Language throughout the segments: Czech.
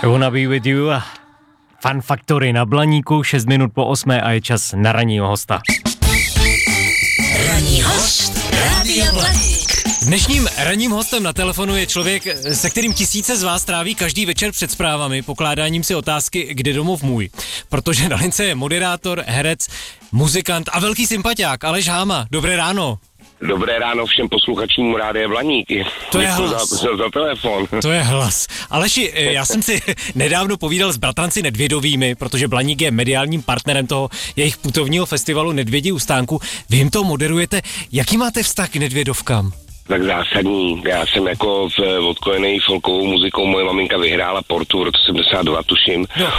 Gonna be with you a Fun Factory na Blaníku, 6 minut po 8 a je čas na ranního hosta. Ranní host Rádia Blaník. Dnešním ranním hostem na telefonu je člověk, se kterým tisíce z vás tráví každý večer před zprávami pokládáním si otázky, kde domov můj. Protože na lince je moderátor, herec, muzikant a velký sympatiák Aleš Háma. Dobré ráno. Dobré ráno všem posluchačům Rádia Blaník. To je hlas. Za telefon. To je hlas. Aleši, já jsem si nedávno povídal s bratranci Nedvědovými, protože Blaník je mediálním partnerem toho jejich putovního festivalu Nedvědí u stánku. Vy jim to moderujete. Jaký máte vztah k Nedvědovkám? Tak zásadní. Já jsem jako odkojený folkovou muzikou, moje maminka vyhrála Portu v roce 72, tuším. No.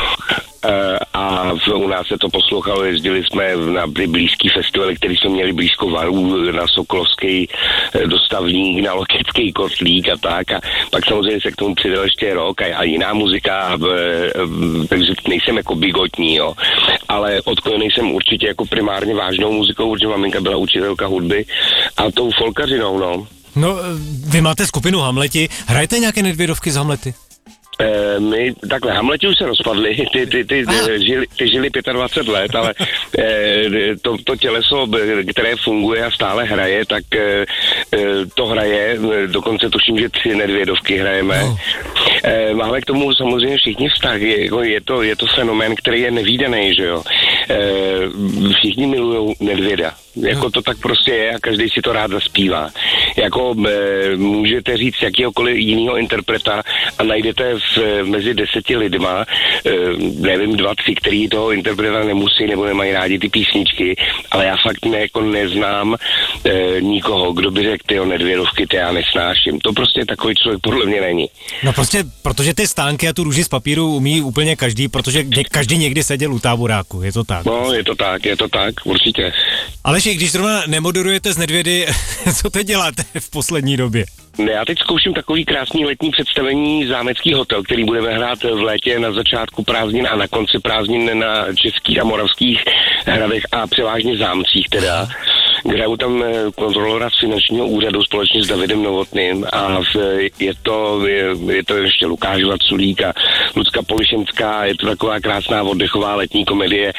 A u nás se to poslouchalo, jezdili jsme na blízký festivaly, který jsme měli blízko Varů, na Sokolovský dostavník, na Lokecký kotlík a tak. A pak samozřejmě se k tomu přidal ještě rock a jiná muzika, takže nejsem jako bigotní, jo. Ale odkojený jsem určitě jako primárně vážnou muzikou, protože maminka byla učitelka hudby a tou folkařinou, no. No, vy máte skupinu Hamleti, hrajete nějaké Nedvědovky z Hamlety? My, takhle, Hamleti už se rozpadli, ty žili 25 let, ale to těleso, které funguje a stále hraje, tak to hraje, dokonce tuším, že 3 Nedvědovky hrajeme. No. Máme k tomu samozřejmě všichni vztah, je to fenomén, který je nevídaný, že jo. Všichni milujou Nedvěda. Jako to tak prostě je a každý si to rád zaspívá. Jako můžete říct jakýhokoliv jinýho interpreta a najdete mezi 10 lidma, nevím, 2, 3, který toho interpreta nemusí nebo nemají rádi ty písničky, ale já fakt neznám nikoho, kdo by řekl, tyjo, Nedvědovky, ty já nesnáším. To prostě takový člověk podle mě není. No prostě, protože ty stánky a tu růži z papíru umí úplně každý, protože každý někdy seděl u táboráku, je to tak? No, je to tak, určitě. Aleši, když zrovna nemoderujete z Nedvědy, co teď děláte v poslední době? Já teď zkouším takový krásný letní představení Zámecký hotel, který budeme hrát v létě na začátku prázdnin a na konci prázdnin na českých a moravských hradech a převážně zámcích teda. Hraju tam kontrolora z finančního úřadu společně s Davidem Novotným a je to ještě Lukáš Vaculík a Lucka Polišenská, je to taková krásná oddechová letní komedie,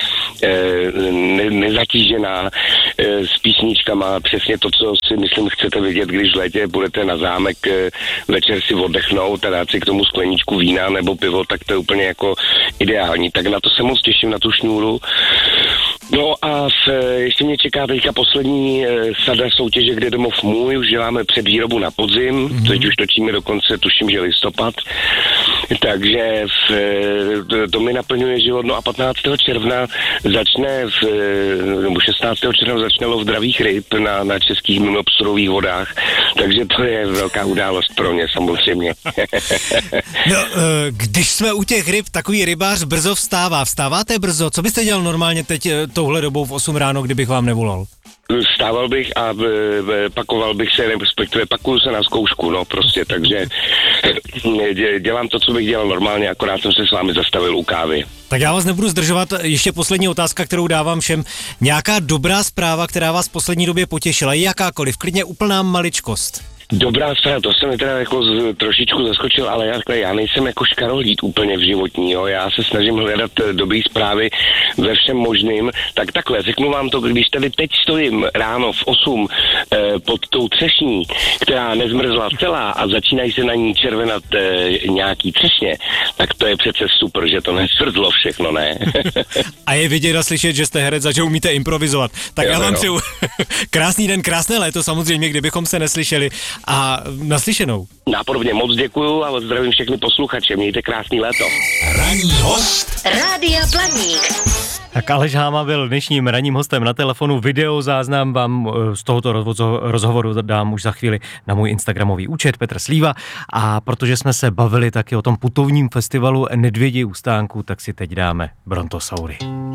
nezatížená, s písničkama, přesně to, co si myslím chcete vidět, když v létě budete na zámek večer si oddechnout a dát si k tomu skleničku vína nebo pivo, tak to je úplně jako ideální. Tak na to se moc těším, na tu šňůru. No a ještě mě čeká teďka poslední sada soutěže, kde domov můj, už děláme předvýrobu na podzim, teď už točíme dokonce, tuším, že listopad, takže to mi naplňuje život, no a 15. června nebo 16. června začne lov dravých ryb na českých mimoobsluhových vodách, takže to je velká událost pro mě samozřejmě. No, když jsme u těch ryb, takový rybář brzo vstává. Vstáváte brzo? Co byste dělal normálně teď touhle dobou v 8 ráno, kdybych vám nevolal? Vstával bych a pakoval bych se, respektive pakuju se na zkoušku, no prostě, takže dělám to, co bych dělal normálně, akorát jsem se s vámi zastavil u kávy. Tak já vás nebudu zdržovat, ještě poslední otázka, kterou dávám všem. Nějaká dobrá zpráva, která vás v poslední době potěšila, jakákoliv, klidně úplná maličkost. Dobrá zpráva, to jsem mi teda jako trošičku zaskočil, ale já nejsem jako škarolít úplně v životní, jo, já se snažím hledat dobrý zprávy ve všem možným, tak takhle, řeknu vám to, když tady teď stojím ráno v 8 pod tou třešní, která nezmrzla celá a začínají se na ní červenat nějaký třešně, tak to je přece super, že to nezmrzlo všechno, ne? A je vidět a slyšet, že jste herec a že umíte improvizovat. Tak já vám přeju krásný den, krásné léto, samozřejmě, kdybychom se neslyšeli. A naslyšenou. Nápodobně moc děkuju a zdravím všechny posluchače. Mějte krásný léto. Ranní host Rádia Blaník. Tak Aleš Háma byl dnešním ranním hostem na telefonu. Videozáznam vám z tohoto rozhovoru dám už za chvíli na můj instagramový účet Petr Slíva. A protože jsme se bavili taky o tom putovním festivalu Nedvědí u stánku, tak si teď dáme Brontosaury.